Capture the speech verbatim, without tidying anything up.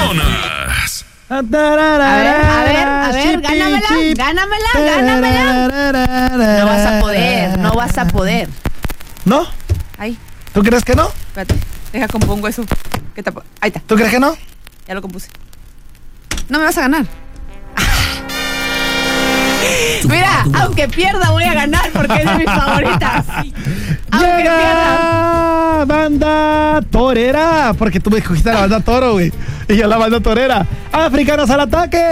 Personas. A ver, a ver, a ver, gánamela, gánamela, gánamela. No vas a poder, no vas a poder. ¿No? Ahí, ¿Tú crees que no? espérate, deja compongo eso. ¿Qué tapa? Ahí está, ¿Tú crees que no? ya lo compuse. No me vas a ganar. Mira, aunque pierda voy a ganar porque es de mis favoritas. Aunque Llega pierda. Banda Torera, porque tú me escogiste la banda Toro, güey. Y yo la banda Torera. Africanos al ataque.